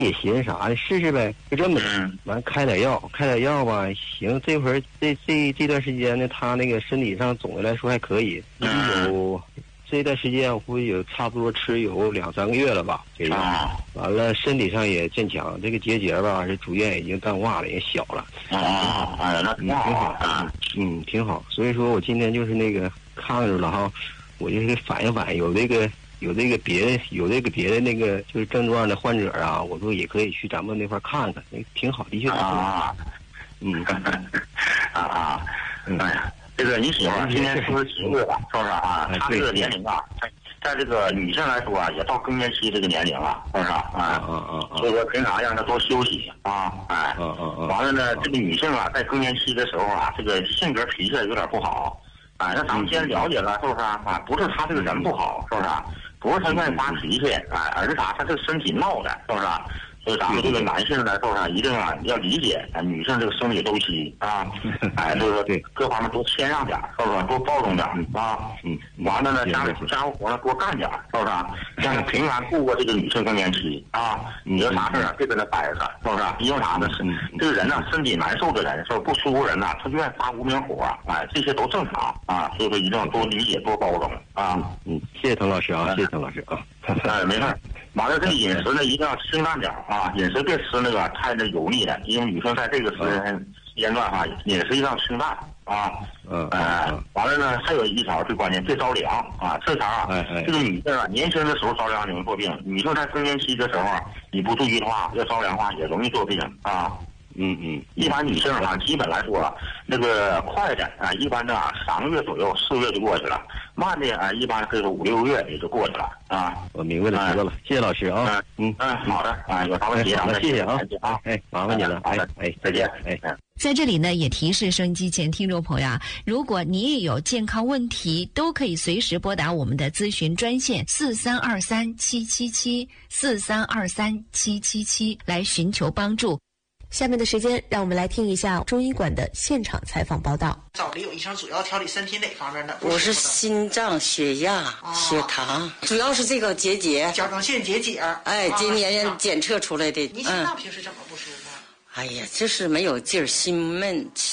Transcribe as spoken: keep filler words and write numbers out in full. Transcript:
也寻思啥呢，试试呗，就这么的。完开点药，开点药吧，行。这会儿这这这段时间呢，他那个身体上总的来说还可以，有这段时间我估计有差不多吃有两三个月了吧，这个完了身体上也渐强，这个结节吧是逐渐已经淡化了，也小了。 啊，哎，那挺好啊， 嗯，挺好。所以说我今天就是那个看着了哈，我就是反映反映有这个。有这个别的有这个别的那个就是症状的患者啊，我说也可以去咱们那块看看，那挺好，的确挺好。 啊， 嗯， 啊啊，哎呀，这个你媳妇今年四十七岁了，是不是啊？她这个年龄啊，在在这个女性来说啊，也到更年期这个年龄了，是不是啊？ 啊啊啊！ 所以说平常让她多休息啊，哎， 嗯嗯嗯。 完了呢，这个女性啊，在更年期的时候啊，这个性格脾气有点不好，哎，那咱们先了解了，是不是啊？不是她这个人不好，是不是？不是他愿意发脾气，哎，而是啥？他这个身体闹的，是不是？所以咱们这个男性呢，是不是一定啊要理解啊女性这个生理周期啊？哎，就是说各方面多谦让点，是不是？多包容点啊？嗯，完了呢，家里家务活呢多干点，是不是？让你平安度过这个女性更年期啊！你有啥事儿别跟他待着，是不是？因为啥呢？是这个人呢，身体难受的人，是不舒服人呐，他愿意发无名火，哎，这些都正常啊。所以说一定要多理解，多包容啊。 嗯，谢谢滕老师啊，谢谢滕老师啊。 哎，没事。完了，这个饮食呢一定要清淡点啊，饮食别吃那个太那油腻的，因为女生在这个时间时间段哈，饮食一定要清淡啊。 嗯。 哎，完了呢，还有一条最关键，别着凉啊。这条啊，这个女性啊，年轻的时候着凉容易做病，女性在更年期的时候啊，你不注意的话，要着凉的话也容易做病啊。 嗯嗯， 一般女性啊，基本来说，那个快的啊，一般的啊，三个月左右，四个月就过去了；慢的啊，一般这个五六个月也就过去了啊。 我明白了，知道了，谢谢老师啊。 嗯嗯，好的，啊，有啥问题好的，谢谢啊， 啊， 哎，麻烦你了，哎哎，再见，哎。 在这里呢，也提示收音机前听众朋友啊，如果你也有健康问题，都可以随时拨打我们的咨询专线四三二三七七七四三二三七七七来寻求帮助。 下面的时间，让我们来听一下中医馆的现场采访报道。 找李勇医生主要调理身体哪方面的？ 我是心脏、血压、啊、血糖，主要是这个结节， 甲状腺结节。 哎，今年检测出来的。 你心脏平时怎么不舒服？ 哎呀，就是没有劲儿，心闷。